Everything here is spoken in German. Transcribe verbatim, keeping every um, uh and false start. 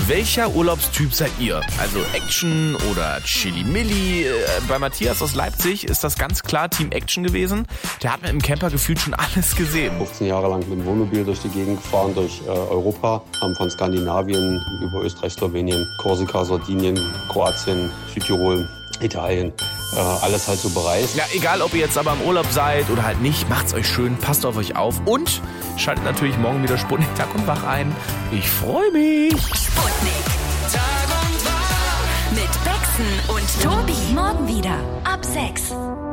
welcher Urlaubstyp seid ihr? Also Action oder Chili-Milli? Äh, bei Matthias aus Leipzig ist das ganz klar Team Action gewesen. Der hat mit dem Camper gefühlt schon alles gesehen. fünfzehn Jahre lang mit dem Wohnmobil durch die Gegend gefahren, durch äh, Europa. Haben von Skandinavien über Österreich, Slowenien, Korsika, Sardinien, Kroatien, Südtirol, Italien, äh, alles halt so bereist. Ja, egal ob ihr jetzt aber im Urlaub seid oder halt nicht, macht's euch schön, passt auf euch auf und schaltet natürlich morgen wieder Sputnik Tag und Wach ein. Ich freue mich. Sputnik Tag und Wach mit Bexen und Tobi. Morgen wieder ab sechs.